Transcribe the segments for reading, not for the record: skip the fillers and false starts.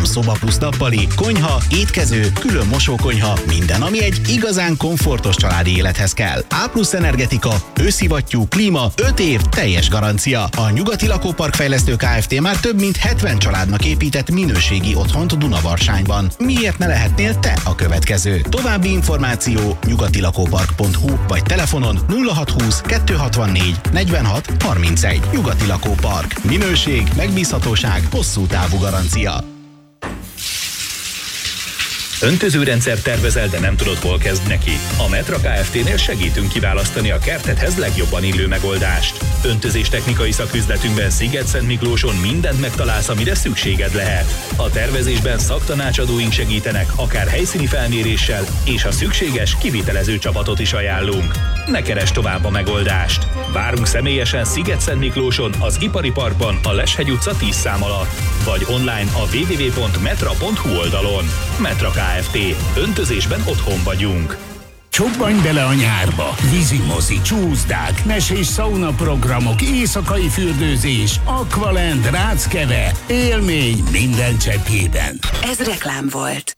szoba plusz nappali, konyha, étkező, külön mosókonyha, minden, ami egy igazán komfortos családi élethez kell. A+ energetika, őszivattyú, klíma, 5 év, teljes garancia. A Nyugati Lakópark Fejlesztő Kft. Már több mint 70 családnak épített minőségi otthont Dunavarságban. Miért ne lehetnél te a következő? További információ nyugatilakópark.hu vagy telefonon 0620 264 46 31. Nyugati Lakópark. Minőség, megbízhatóság, hosszú távú garancia. Öntözőrendszer tervezel, de nem tudod, hol kezd neki? A Metra Kft-nél segítünk kiválasztani a kertedhez legjobban illő megoldást. Öntözés technikai szaküzletünkben Szigetszentmiklóson mindent megtalálsz, amire szükséged lehet. A tervezésben szaktanácsadóink segítenek, akár helyszíni felméréssel, és ha szükséges, kivitelező csapatot is ajánlunk. Ne keresd tovább a megoldást! Várunk személyesen Szigetszentmiklóson, az Ipari Parkban, a Leshegy utca 10 szám alatt, vagy online a www.metra.hu oldalon. Metra Kft. Öntözésben otthon vagyunk. Csobbanj bele a nyárba! Vízimozi, csúszdák, mesés szaunaprogramok, éjszakai fürdőzés, Aqualand, Ráckeve, élmény minden cseppjében. Ez reklám volt.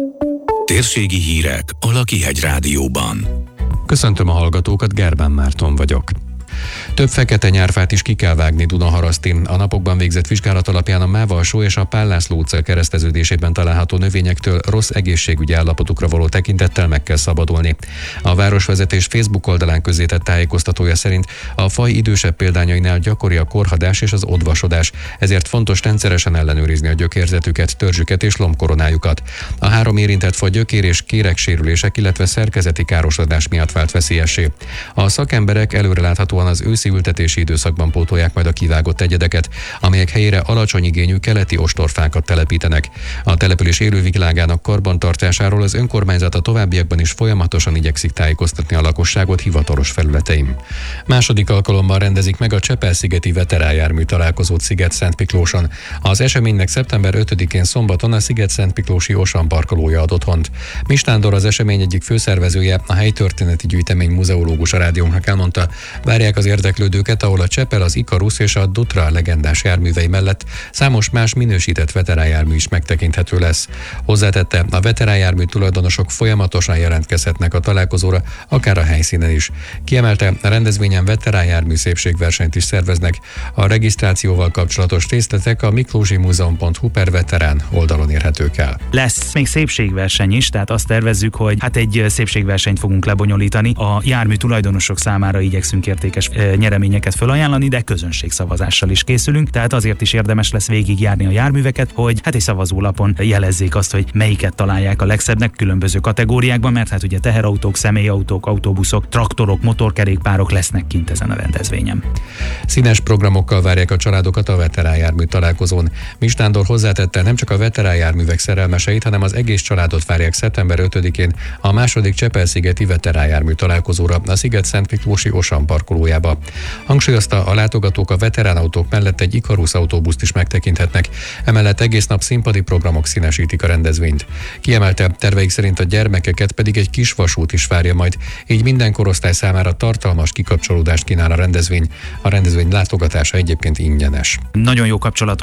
Térségi hírek a Lakihegy Rádióban. Köszöntöm a hallgatókat, Gerbán Márton vagyok. Több fekete nyárfát is ki kell vágni Dunaharasztin. A napokban végzett vizsgálat alapján a Mávalsó és a Pál László utca kereszteződésében található növényektől rossz egészségügyi állapotukra való tekintettel meg kell szabadulni. A városvezetés Facebook oldalán közzétett tájékoztatója szerint a faj idősebb példányainál gyakori a korhadás és az odvasodás, ezért fontos rendszeresen ellenőrizni a gyökérzetüket, törzsüket és lombkoronájukat. A 3 érintett faj gyökér- és kéregsérülések, illetve szerkezeti károsodás miatt vált veszélyessé. A szakemberek előreláthatóan az őszi ültetési időszakban pótolják majd a kivágott egyedeket, amelyek helyére alacsony igényű keleti ostorfákat telepítenek. A település élővilágának karbantartásáról az önkormányzat a továbbiakban is folyamatosan igyekszik tájékoztatni a lakosságot hivatalos felületein. Második alkalommal rendezik meg a Csepel-szigeti veteránjármű találkozót Szigetszentmiklóson. Az eseménynek szeptember 5-én szombaton a Szigetszentmiklósi Osan parkolója ad otthont. Mistándor, az esemény egyik főszervezője, a helytörténeti gyűjtemény muzeológus a rádiónknak elmondta, várják az érdeklődőket, ahol a Csepel, az Ikarus és a Dutra legendás járművei mellett számos más minősített veteránjármű is megtekinthető lesz. Hozzátette, a veteránjármű tulajdonosok folyamatosan jelentkezhetnek a találkozóra, akár a helyszínen is. Kiemelte, a rendezvényen veteránjármű szépségversenyt is szerveznek. A regisztrációval kapcsolatos részletek a miklósimuzeum.hu/veterán oldalon érhetők el. Lesz még szépségverseny is, tehát azt tervezzük, hogy egy szépségversenyt fogunk lebonyolítani. A jármű tulajdonosok számára igyekszünk értékes nyereményeket felajánlani, de közönségszavazással is készülünk, tehát azért is érdemes lesz végigjárni a járműveket, hogy egy szavazólapon jelezzék azt, hogy melyiket találják a legszebbnek különböző kategóriákban, mert ugye teherautók, személyautók, autóbuszok, traktorok, motorkerékpárok lesznek kint ezen a rendezvényen. Színes programokkal várják a családokat a veteránjármű találkozón. Mistándor hozzátette, nem csak a veteránjárművek szerelmeseit, hanem az egész családot várják szeptember 5-én a második Csepel-szigeti veteránjármű találkozóra a Szigetszentmiklósi Osan parkolójába. Hangsúlyozta, a látogatók a veteránautók mellett egy Ikarus autóbuszt is megtekinthetnek, emellett egész nap színpadi programok színesítik a rendezvényt. Kiemelte, terveik szerint a gyermekeket pedig egy kis vasút is várja majd, így minden korosztály számára tartalmas kikapcsolódást kínál a rendezvény. A rendezvény látogatása egyébként ingyenes. Nagyon jó kapcsolat